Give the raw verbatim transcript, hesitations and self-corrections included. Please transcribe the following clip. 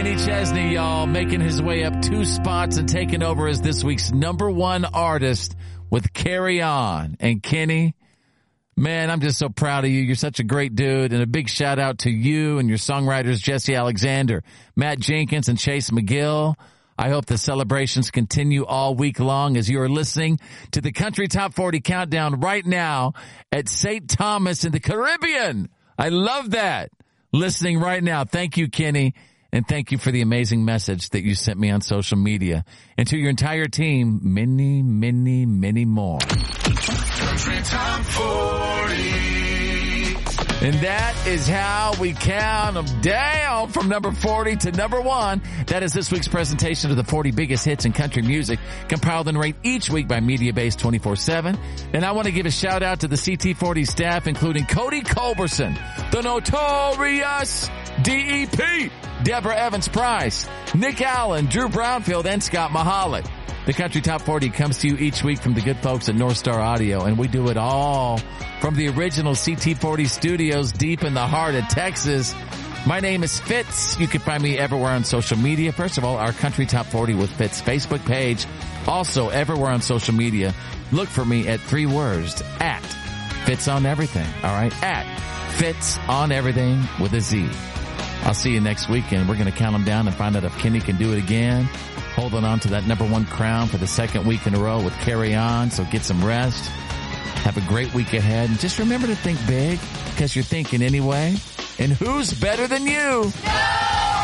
Kenny Chesney, y'all, making his way up two spots and taking over as this week's number one artist with Carry On. And Kenny, man, I'm just so proud of you. You're such a great dude. And a big shout out to you and your songwriters, Jesse Alexander, Matt Jenkins, and Chase McGill. I hope the celebrations continue all week long as you are listening to the Country Top forty Countdown right now at Saint Thomas in the Caribbean. I love that. Listening right now. Thank you, Kenny. And thank you for the amazing message that you sent me on social media. And to your entire team, many, many, many more. Country Top forty. And that is how we count them down from number forty to number one. That is this week's presentation of the forty biggest hits in country music, compiled and rated each week by MediaBase twenty-four seven. And I want to give a shout out to the C T forty staff, including Cody Culberson, the notorious D E P, Deborah Evans-Price, Nick Allen, Drew Brownfield, and Scott Mahalik. The Country Top forty comes to you each week from the good folks at North Star Audio, and we do it all from the original C T forty studios deep in the heart of Texas. My name is Fitz. You can find me everywhere on social media. First of all, our Country Top forty with Fitz Facebook page. Also, everywhere on social media, look for me at three words, at Fitz on Everything. All right? At Fitz on Everything with a Z. I'll see you next weekend. We're going to count them down and find out if Kenny can do it again. Holding on to that number one crown for the second week in a row with Carry On. So get some rest. Have a great week ahead. And just remember to think big, because you're thinking anyway. And who's better than you? No!